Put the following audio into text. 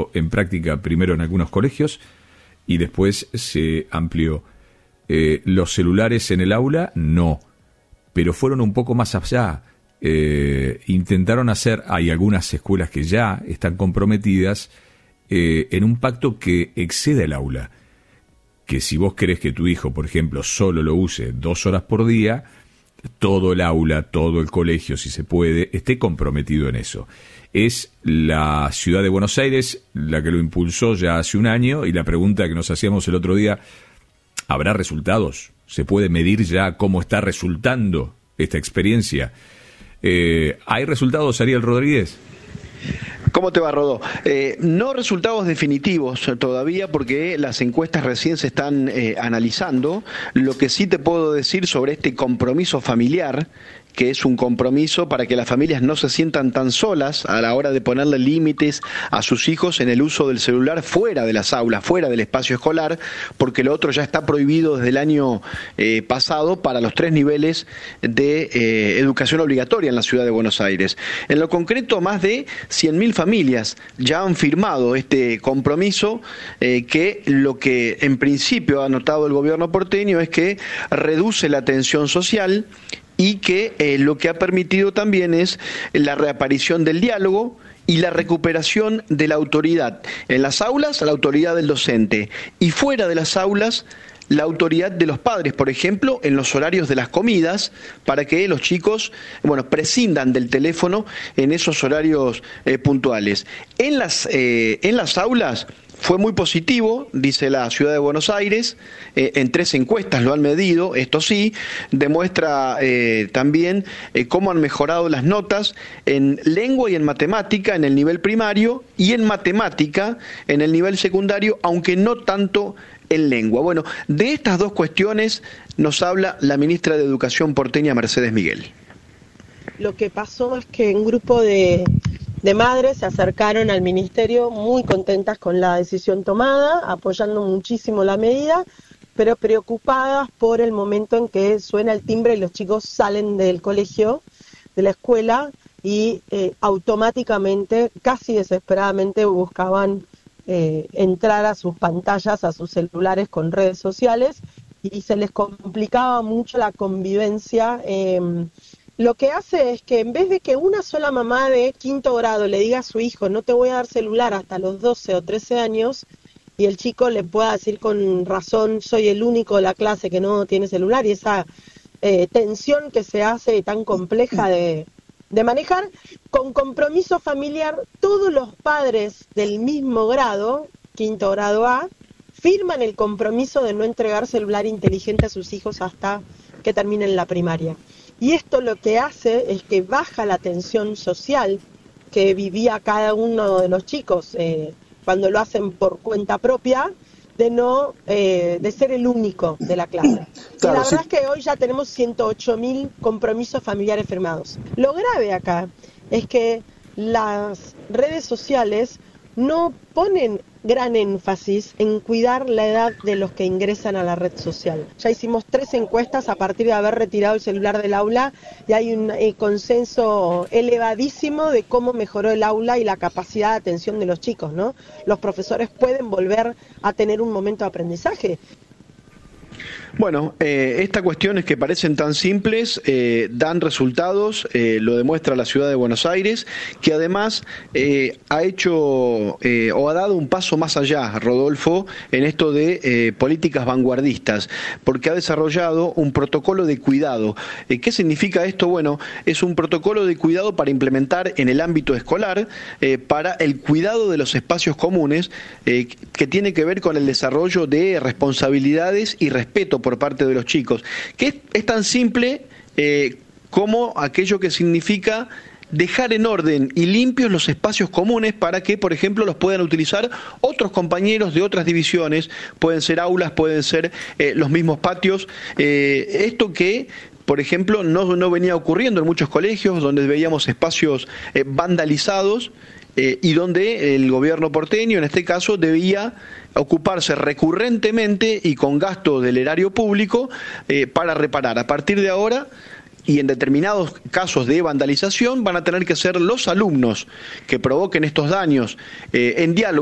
puso en práctica primero en algunos colegios y después se amplió. Los celulares en el aula, no, pero fueron un poco más allá. Intentaron hacer, hay algunas escuelas que ya están comprometidas en un pacto que excede el aula. Que si vos querés que tu hijo, por ejemplo, solo lo use 2 horas por día, todo el aula, todo el colegio, si se puede, esté comprometido en eso. Es la ciudad de Buenos Aires la que lo impulsó ya hace un año, y la pregunta que nos hacíamos el otro día, ¿habrá resultados? ¿Se puede medir ya cómo está resultando esta experiencia? ¿Hay resultados, Ariel Rodríguez? ¿Cómo te va, Rodó? No resultados definitivos todavía porque las encuestas recién se están analizando. Lo que sí te puedo decir sobre este compromiso familiar, que es un compromiso para que las familias no se sientan tan solas a la hora de ponerle límites a sus hijos en el uso del celular fuera de las aulas, fuera del espacio escolar, porque lo otro ya está prohibido desde el año pasado para los 3 niveles de educación obligatoria en la ciudad de Buenos Aires. En lo concreto, más de 100.000 familias ya han firmado este compromiso, que lo que en principio ha notado el gobierno porteño es que reduce la tensión social y que lo que ha permitido también es la reaparición del diálogo y la recuperación de la autoridad. En las aulas, la autoridad del docente, y fuera de las aulas, la autoridad de los padres, por ejemplo, en los horarios de las comidas, para que los chicos, prescindan del teléfono en esos horarios puntuales. En las aulas fue muy positivo, dice la ciudad de Buenos Aires, en 3 encuestas lo han medido, esto sí, demuestra también cómo han mejorado las notas en lengua y en matemática en el nivel primario, y en matemática en el nivel secundario, aunque no tanto en lengua. Bueno, de estas 2 cuestiones nos habla la ministra de Educación porteña, Mercedes Miguel. Lo que pasó es que un grupo de madres se acercaron al ministerio muy contentas con la decisión tomada, apoyando muchísimo la medida, pero preocupadas por el momento en que suena el timbre y los chicos salen del colegio, de la escuela, y automáticamente, casi desesperadamente, buscaban entrar a sus pantallas, a sus celulares con redes sociales, y se les complicaba mucho la convivencia. Lo que hace es que en vez de que una sola mamá de 5º grado le diga a su hijo, no te voy a dar celular hasta los 12 o 13 años, y el chico le pueda decir con razón, soy el único de la clase que no tiene celular, y esa tensión que se hace tan compleja de manejar, con compromiso familiar, todos los padres del mismo grado, 5º grado A, firman el compromiso de no entregar celular inteligente a sus hijos hasta que terminen la primaria. Y esto lo que hace es que baja la tensión social que vivía cada uno de los chicos cuando lo hacen por cuenta propia, de ser el único de la clase. Claro, y la verdad es que hoy ya tenemos 108.000 compromisos familiares firmados. Lo grave acá es que las redes sociales no ponen gran énfasis en cuidar la edad de los que ingresan a la red social. Ya hicimos 3 encuestas a partir de haber retirado el celular del aula, y hay un consenso elevadísimo de cómo mejoró el aula y la capacidad de atención de los chicos, ¿no? Los profesores pueden volver a tener un momento de aprendizaje. Bueno, estas cuestiones que parecen tan simples dan resultados, lo demuestra la ciudad de Buenos Aires, que además ha hecho o ha dado un paso más allá, Rodolfo, en esto de políticas vanguardistas, porque ha desarrollado un protocolo de cuidado. ¿Qué significa esto? Bueno, es un protocolo de cuidado para implementar en el ámbito escolar, para el cuidado de los espacios comunes, que tiene que ver con el desarrollo de responsabilidades y respeto por parte de los chicos, que es tan simple como aquello que significa dejar en orden y limpios los espacios comunes para que, por ejemplo, los puedan utilizar otros compañeros de otras divisiones, pueden ser aulas, pueden ser los mismos patios, esto que por ejemplo no venía ocurriendo en muchos colegios, donde veíamos espacios vandalizados, y donde el gobierno porteño, en este caso, debía ocuparse recurrentemente y con gasto del erario público para reparar. A partir de ahora, y en determinados casos de vandalización, van a tener que ser los alumnos que provoquen estos daños en diálogo